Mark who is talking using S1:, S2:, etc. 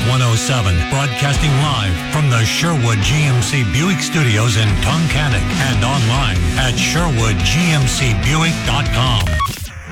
S1: 107, broadcasting live from the Sherwood GMC Buick Studios in Tunkhannock and online at SherwoodGMCBuick.com.